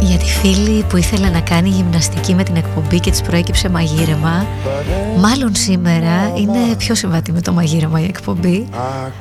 Για τη φίλη που ήθελε να κάνει γυμναστική με την εκπομπή και της προέκυψε μαγείρεμα, μάλλον σήμερα είναι πιο συμβατή με το μαγείρεμα η εκπομπή.